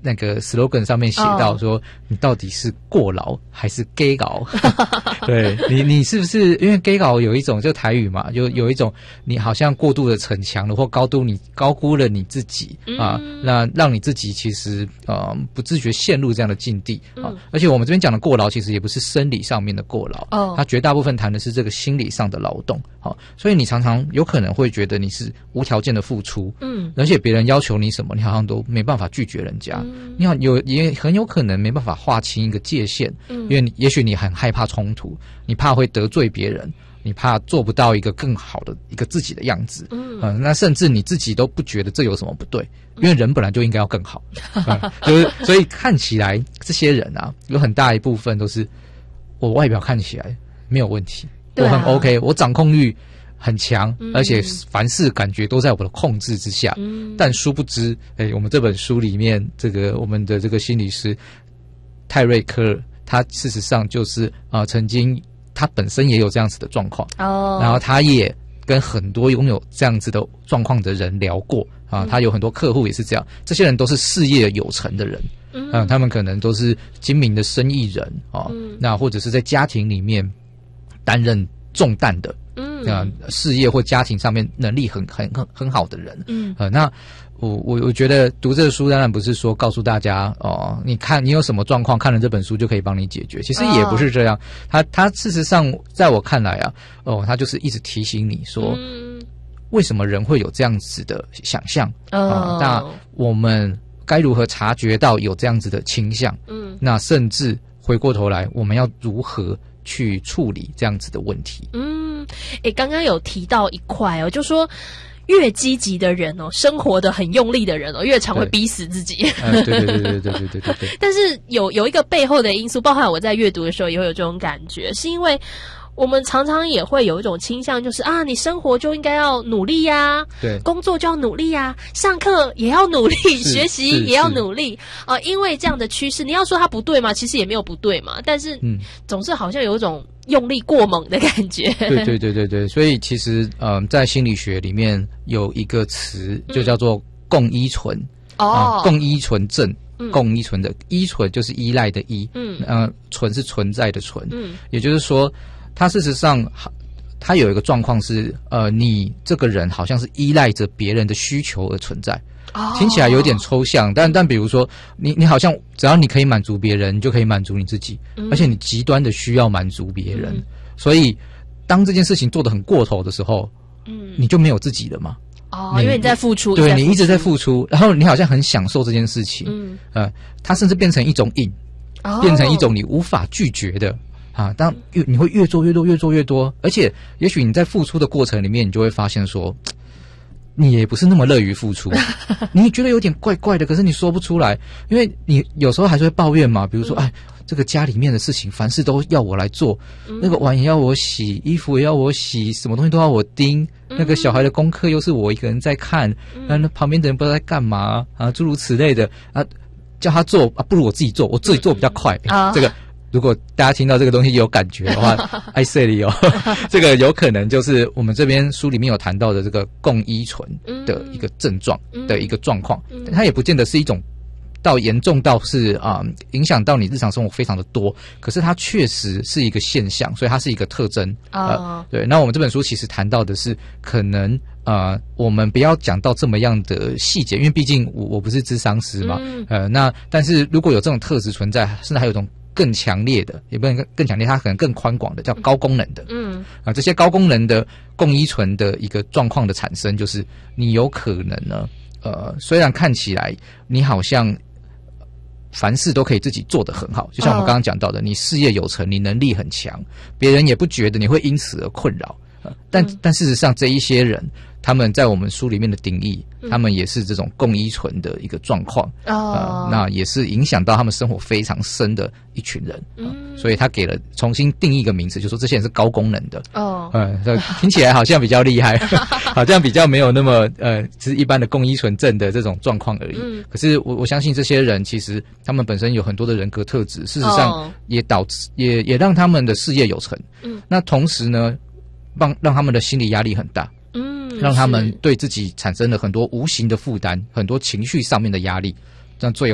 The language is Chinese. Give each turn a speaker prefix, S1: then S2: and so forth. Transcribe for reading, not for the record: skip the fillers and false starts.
S1: 那个 slogan 上面写到说，你到底是过劳还是 gay 劳？对你是不是因为 gay 劳有一种就台语嘛，有一种你好像过度的逞强了，或高估了你自己啊，那让你自己其实不自觉陷入这样的境地啊。而且我们这边讲的过劳，其实也不是生理上面的过劳，它绝大部分谈的是这个心理上的劳动。好，所以你常常有可能会觉得你是无条件的付出，而且别人要求你什么，你好像都没办法拒绝人家。你好，也很有可能没办法划清一个界限，因为也许你很害怕冲突，你怕会得罪别人，你怕做不到一个更好的一个自己的样子，那甚至你自己都不觉得这有什么不对，因为人本来就应该要更好，就是所以看起来这些人啊，有很大一部分都是我外表看起来没有问题，我很 OK， 我掌控欲很强，而且凡事感觉都在我的控制之下，但殊不知，我们这本书里面我们的这个心理师泰瑞科尔，他事实上就是曾经他本身也有这样子的状况，然后他也跟很多拥有这样子的状况的人聊过啊，他有很多客户也是这样，这些人都是事业有成的人，他们可能都是精明的生意人啊，那或者是在家庭里面担任重担的，事业或家庭上面能力很好的人，那我觉得读这个书当然不是说告诉大家你看你有什么状况，看了这本书就可以帮你解决，其实也不是这样，他事实上在我看来啊，他就是一直提醒你说，为什么人会有这样子的想象，那我们该如何察觉到有这样子的倾向，那甚至回过头来我们要如何去处理这样子的问题。
S2: 刚刚有提到一块就说越积极的人生活的很用力的人越常会逼死自己。对。但是有一个背后的因素，包含我在阅读的时候也会有这种感觉，是因为我们常常也会有一种倾向，就是你生活就应该要努力呀，对，工作就要努力呀，上课也要努力，学习也要努力因为这样的趋势，你要说它不对嘛，其实也没有不对嘛，但是总是好像有一种用力过猛的感觉。
S1: 对，所以其实在心理学里面有一个词就叫做共依存，共依存症。共依存的依存就是依赖的依，存是存在的存，也就是说他事实上他有一个状况是你这个人好像是依赖着别人的需求而存在，听起来有点抽象，但比如说你好像只要你可以满足别人，你就可以满足你自己，而且你极端的需要满足别人，所以当这件事情做得很过头的时候，你就没有自己了嘛，
S2: 因为你在付出，
S1: 对，你一直在付出，然后你好像很享受这件事情，它甚至变成一种瘾，变成一种你无法拒绝的当你会越做越多，而且也许你在付出的过程里面，你就会发现说，你也不是那么乐于付出，你觉得有点怪怪的，可是你说不出来，因为你有时候还是会抱怨嘛，比如说这个家里面的事情凡事都要我来做，那个碗也要我洗，衣服也要我洗，什么东西都要我盯，那个小孩的功课又是我一个人在看，那旁边的人不知道在干嘛诸如此类的叫他做不如我自己做，我自己做比较快这个如果大家听到这个东西有感觉的话爱塞里这个有可能就是我们这边书里面有谈到的这个共依存的一个症状的一个状况，它也不见得是一种到严重到是影响到你日常生活非常的多，可是它确实是一个现象，所以它是一个特征对。那我们这本书其实谈到的是可能我们不要讲到这么样的细节，因为毕竟我不是諮商师嘛那但是如果有这种特质存在，甚至还有一种更强烈的，也不能更强烈，它可能更宽广的叫高功能的这些高功能的共依存的一个状况的产生，就是你有可能呢虽然看起来你好像凡事都可以自己做得很好，就像我们刚刚讲到的，你事业有成，你能力很强，别人也不觉得你会因此而困扰但事实上这一些人他们在我们书里面的定义他们也是这种共依存的一个状况那也是影响到他们生活非常深的一群人所以他给了重新定义一个名词，就说这些人是高功能的听起来好像比较厉害好像比较没有那么只是一般的共依存症的这种状况而已可是我相信这些人其实他们本身有很多的人格特质，事实上也导致也让他们的事业有成那同时呢让他们的心理压力很大让他们对自己产生了很多无形的负担，很多情绪上面的压力，这样最